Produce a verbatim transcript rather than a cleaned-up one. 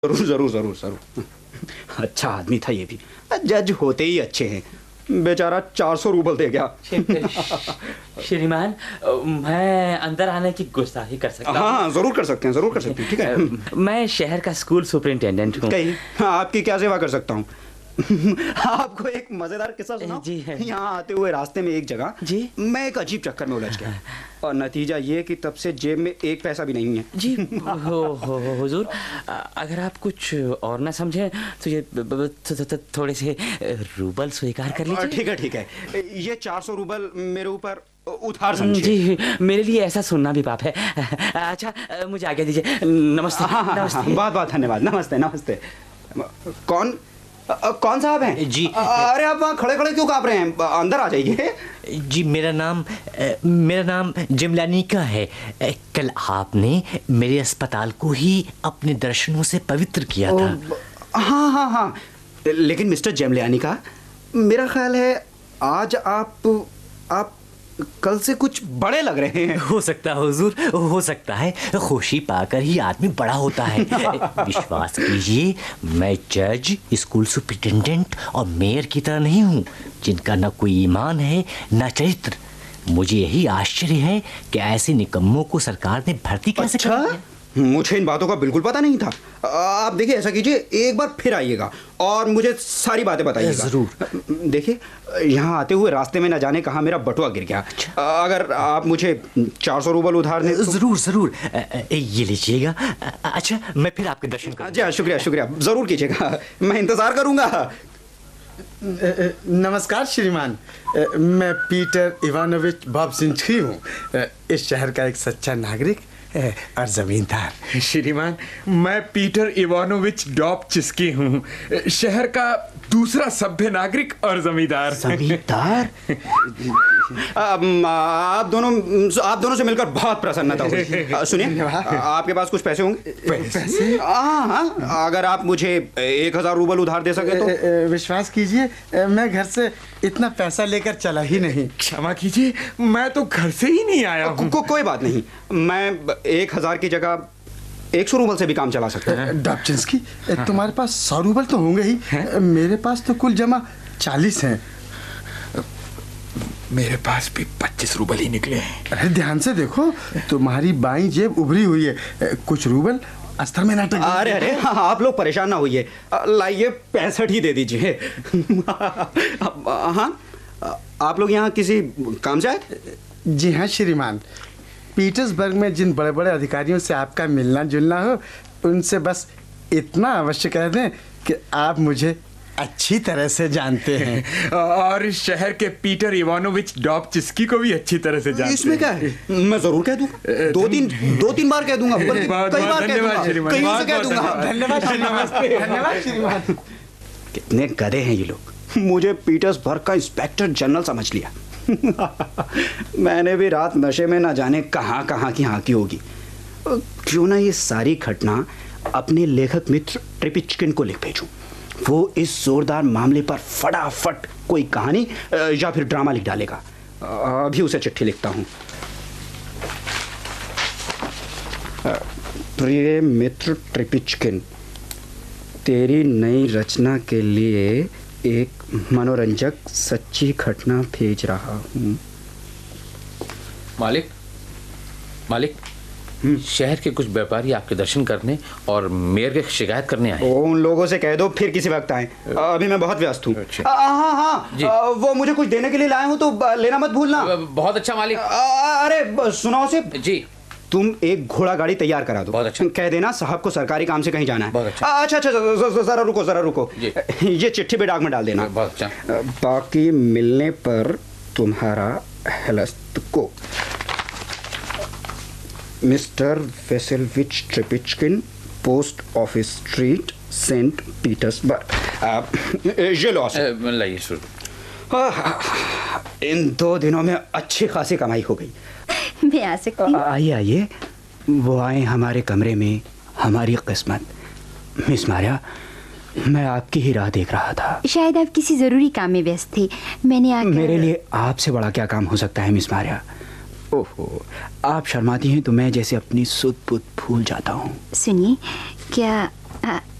जरूर जरूर जरूर जरूर। अच्छा आदमी था ये भी, जज होते ही अच्छे हैं। बेचारा चार सौ रूबल दे गया। श्रीमान, मैं अंदर आने की गुस्ताखी कर सकता हूँ? हाँ जरूर कर सकते हैं, जरूर कर सकते हैं। ठीक है, मैं शहर का स्कूल सुपरिंटेंडेंट हूँ। कहीं आपकी क्या सेवा कर सकता हूँ? आपको एक मजेदार किस्सा सुनाऊं? जी है। यहाँ आते हुए रास्ते में एक जगह जी मैं एक अजीब चक्कर में उलझ गया और नतीजा ये कि तब से जेब में एक पैसा भी नहीं है। जी हो, हो, हो, हुजूर, अगर आप कुछ और ना समझें तो ये थोड़े से रूबल स्वीकार कर लीजिए। ठीक है ठीक है, ये चार सौ रूबल मेरे ऊपर उधार समझिए। जी, मेरे लिए ऐसा सुनना भी पाप है। अच्छा मुझे आगे दीजिए। नमस्ते। हाँ हाँ नमस्ते। बहुत बहुत धन्यवाद। नमस्ते नमस्ते। कौन कौन साहब हैं? जी। अरे आप वहाँ खड़े खड़े क्यों काँप रहे हैं? अंदर आ जाइए। जी मेरा नाम मेरा नाम जिमलानी का है। कल आपने मेरे अस्पताल को ही अपने दर्शनों से पवित्र किया था। हाँ हाँ हाँ, लेकिन मिस्टर जेमलियानी का, मेरा ख्याल है आज आप आप कल से कुछ बड़े लग रहे हैं। हो सकता है हुजूर, हो सकता है। खुशी पाकर ही आदमी बड़ा होता है। विश्वास कीजिए, मैं जज, स्कूल सुपरिटेंडेंट और मेयर की तरह नहीं हूँ जिनका न कोई ईमान है न चरित्र। मुझे यही आश्चर्य है कि ऐसे निकम्मों को सरकार ने भर्ती कैसे अच्छा? कर दिया। मुझे इन बातों का बिल्कुल पता नहीं था। आप देखिए, ऐसा कीजिए, एक बार फिर आइएगा और मुझे सारी बातें बताइएगा। जरूर। देखिए, यहाँ आते हुए रास्ते में न जाने कहाँ मेरा बटुआ गिर गया। अच्छा। अगर आप मुझे चार सौ रूबल उधार दें तो... जरूर जरूर, ये लीजिएगा। अच्छा मैं फिर आपके दर्शन करूँगा। जी शुक्रिया शुक्रिया, जरूर कीजिएगा, मैं इंतजार करूंगा। नमस्कार श्रीमान, मैं पीटर इवानोविच बॉब्जिंस्की हूँ, इस शहर का एक सच्चा नागरिक और जमींदार। श्रीमान, मैं पीटर इवानोविच डॉबचिस्की हूँ, शहर का दूसरा सभ्य नागरिक और जमींदार। जमींदार? आप दोनों आप दोनों से मिलकर बहुत प्रसन्नता हुई। सुनिए, आपके पास कुछ पैसे होंगे? पैसे? हाँ हाँ, अगर आप मुझे एक हजार रूबल उधार दे सके तो। विश्वास कीजिए, मैं घर से इतना पैसा लेकर चला ही नहीं। क्षमा कीजिए, मैं तो घर से ही नहीं आया हूँ। को, कोई बात नहीं, मैं एक हजार की जगह एक सौ रूबल से भी काम चला सकता है। डॉबचिंस्की, तुम्हारे पास सौ रूबल तो होंगे ही है? मेरे पास तो कुल जमा चालीस हैं। मेरे पास भी पच्चीस रूबल ही निकले हैं। अरे ध्यान से देखो, तुम्हारी बाईं जेब उभरी हुई है, कुछ रूबल अस्तर में नाटक। अरे अरे हाँ, आप लोग परेशान ना होइए, लाइए पैंसठ ही दे दीजिए। हाँ, आप लोग यहाँ किसी काम से आए? जी हाँ श्रीमान, पीटर्सबर्ग में जिन बड़े बड़े अधिकारियों से आपका मिलना जुलना हो, उनसे बस इतना अवश्य कह दें कि आप मुझे अच्छी तरह से जानते हैं और इस शहर के पीटर इवानोविच डॉबचिस्की को भी अच्छी तरह से जानते हैं। इसमें क्या है, मैं जरूर कह दूंगा, दो तीन दो तीन बार कह दूंगा, कई बार कह दूंगा, कहीं से कह दूंगा। धन्यवाद श्रीमान, धन्यवाद श्रीमान। कितने गधे हैं ये लोग, मुझे पीटर्सबर्ग का इंस्पेक्टर जनरल समझ लिया। मैंने भी रात नशे में ना जाने कहाँ कहाँ की हाँकी होगी। क्यों ना ये सारी घटना अपने लेखक मित्र ट्रेपिचकिन को लिख भेजूं, वो इस जोरदार मामले पर फटाफट कोई कहानी या फिर ड्रामा लिख डालेगा। अभी उसे चिट्ठी लिखता हूँ। प्रिय मित्र ट्रेपिचकिन, तेरी नई रचना के लिए एक मनोरंजक सच्ची घटना भेज रहा हूँ। मालिक, मालिक, शहर के कुछ व्यापारी आपके दर्शन करने और मेयर के शिकायत करने आए। उन लोगों से कह दो फिर किसी वक्त आए, अभी मैं बहुत व्यस्त हूँ। हाँ हाँ, वो मुझे कुछ देने के लिए लाए हो तो लेना मत भूलना। बहुत अच्छा मालिक। अरे सुनाओ से जी, तुम एक घोड़ा गाड़ी तैयार करा दो। बहुत अच्छा। कह देना साहब को सरकारी काम से कहीं जाना है। बहुत अच्छा। अच्छा अच्छा, जरा रुको जरा रुको, ये चिट्ठी भी डाक में डाल देना। बहुत अच्छा। बाकी मिलने पर तुम्हारा हेलस्तको, mister वेसेलविच ट्रेपिचकिन, post office street, Saint Petersburg. ये लो लाइए शुरू। इन दो दिनों में अच्छी खासी कमाई हो गई। मैं आ सकती हूँ? आइए आइए, वो आए हमारे कमरे में, हमारी किस्मत। मिस मारिया, मैं आपकी ही राह देख रहा था। शायद आप किसी जरूरी काम में व्यस्त थे, मैंने आकर... मेरे लिए आपसे बड़ा क्या काम हो सकता है मिस मारिया। ओहो, आप शर्माती हैं तो मैं जैसे अपनी सुध बुध भूल जाता हूँ। सुनिए, क्या आ,